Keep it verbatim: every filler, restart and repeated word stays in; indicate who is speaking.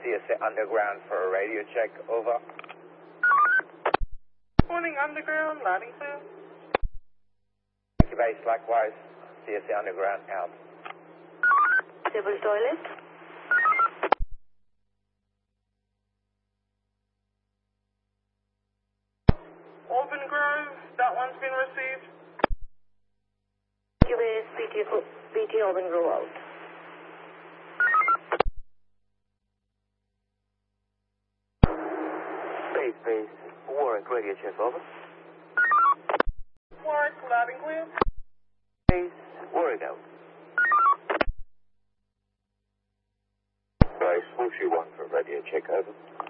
Speaker 1: C S A Underground for a radio check, over.
Speaker 2: Morning, Underground, loud and clear.
Speaker 1: Thank you, base, likewise. C S A Underground, out.
Speaker 3: Civil toilet.
Speaker 2: Auburn Grove, that one's been received.
Speaker 3: Q A S P T, P T Auburn Grove out.
Speaker 4: Base, base, Warwick, radio check, over.
Speaker 2: Warwick, loud and clear.
Speaker 4: Base, Warwick out.
Speaker 1: Base, one two one for radio check, over.